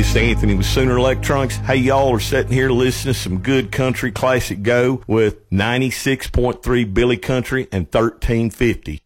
It's Anthony with Sooner Electronics. Hey, y'all are sitting here listening to some good country classic go with 96.3 Billy Country and 1350.